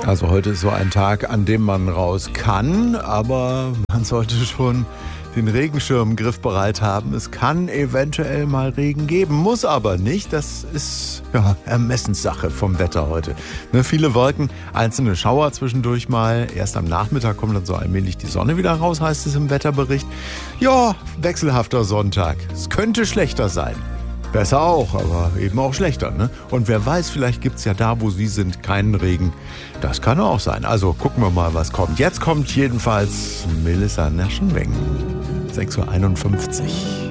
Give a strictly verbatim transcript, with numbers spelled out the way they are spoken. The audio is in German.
Also heute ist so ein Tag, an dem man raus kann, aber man sollte schon den Regenschirm griffbereit haben. Es kann eventuell mal Regen geben, muss aber nicht. Das ist ja Ermessenssache vom Wetter heute. Ne, viele Wolken, einzelne Schauer zwischendurch mal. Erst am Nachmittag kommt dann so allmählich die Sonne wieder raus, heißt es im Wetterbericht. Ja, wechselhafter Sonntag. Es könnte schlechter sein. Besser auch, aber eben auch schlechter, ne? Und wer weiß, vielleicht gibt's ja da, wo Sie sind, keinen Regen. Das kann auch sein. Also gucken wir mal, was kommt. Jetzt kommt jedenfalls Melissa Nerschenweng. sechs Uhr einundfünfzig.